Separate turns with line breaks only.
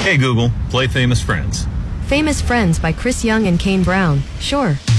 Hey Google, play Famous Friends.
Famous Friends by Chris Young and Kane Brown. Sure.